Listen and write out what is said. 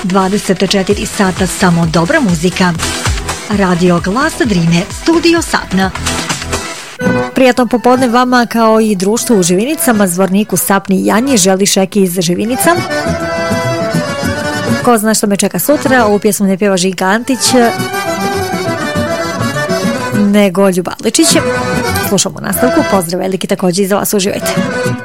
24 sata samo dobra muzika. Radio Glas Drine, studio Sapna. Prijatno popodne vama kao i društvu u Živinicama, Zvorniku, Sapni i Janji želi Šeki iz Živinica. Ko zna što me čeka sutra, ovu pjesmu ne pjeva Žika Antić, nego Ljubaličić. Slušamo nastavku, pozdrav veliki također i za vas, uživajte.